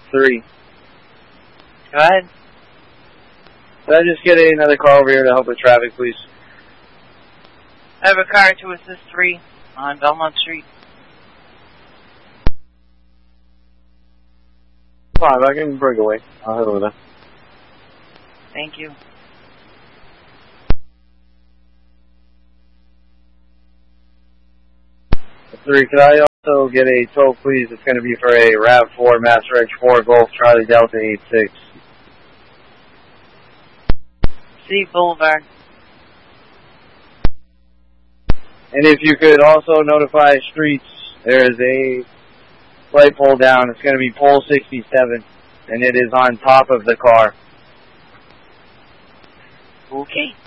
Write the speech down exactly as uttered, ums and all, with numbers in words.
three. Go ahead. Could I just get another car over here to help with traffic, please? I have a car to assist three on Belmont Street. Five, I can break away. I'll head over there. Thank you. Three, could I also get a tow, please? It's going to be for a RAV four, Master X four, Golf, Charlie Delta eight six. C Boulevard. And if you could also notify streets, there is a light pole down. It's going to be pole sixty-seven, and it is on top of the car. Okay.